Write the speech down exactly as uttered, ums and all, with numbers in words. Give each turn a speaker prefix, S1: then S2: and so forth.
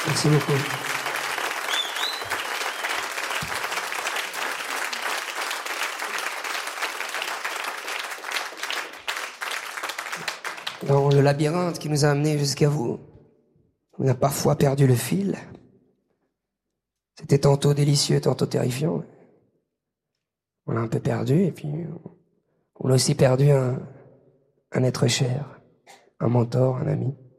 S1: Merci beaucoup. Dans le labyrinthe qui nous a amenés jusqu'à vous, on a parfois perdu le fil. C'était tantôt délicieux, tantôt terrifiant. On l'a un peu perdu et puis on a aussi perdu un, un être cher, un mentor, un ami.